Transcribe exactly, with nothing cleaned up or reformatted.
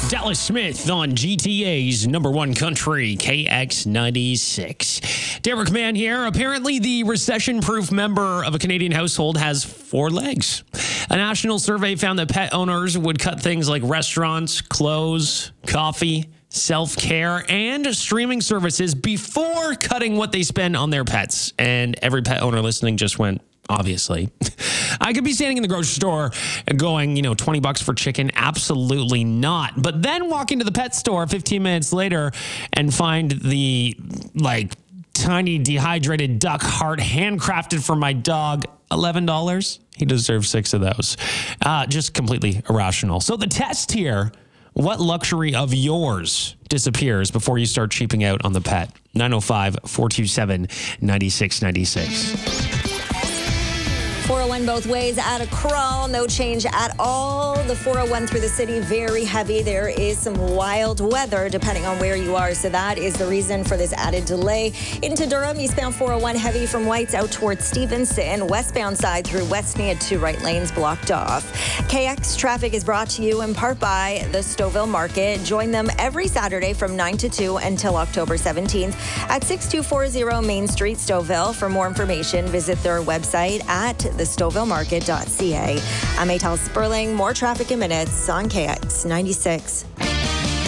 Dallas Smith on G T A's number one country, K X ninety-six. Derek Mann here. Apparently, the recession-proof member of a Canadian household has four legs. A national survey found that pet owners would cut things like restaurants, clothes, coffee, self-care, and streaming services before cutting what they spend on their pets. And every pet owner listening just went, obviously. I could be standing in the grocery store and going, you know, twenty bucks for chicken. Absolutely not. But then walk into the pet store fifteen minutes later and find the, like, tiny dehydrated duck heart handcrafted for my dog. eleven dollars. He deserves six of those. Uh, just completely irrational. So the test here, what luxury of yours disappears before you start cheaping out on the pet? nine oh five, four two seven, nine six nine six. four oh one both ways at a crawl, no change at all. The four oh one through the city, very heavy. There is some wild weather depending on where you are, so that is the reason for this added delay. Into Durham, eastbound four oh one heavy from Whites out towards Stevenson. Westbound side through Westmead, two right lanes blocked off. K X traffic is brought to you in part by the Stouffville Market. Join them every Saturday from nine to two until October seventeenth at sixty-two forty Main Street, Stouffville. For more information, visit their website at the stouffville market dot c a. I'm Maytal Sperling. More traffic in minutes on K X ninety-six.